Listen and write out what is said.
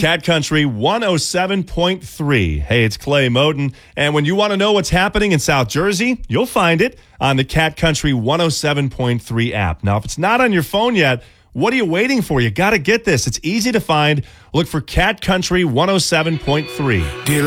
Cat Country 107.3. Hey, it's Clay Moden. And when you want to know what's happening in South Jersey, you'll find it on the Cat Country 107.3 app. Now, if it's not on your phone yet, what are you waiting for? You got to get this. It's easy to find. Look for Cat Country 107.3.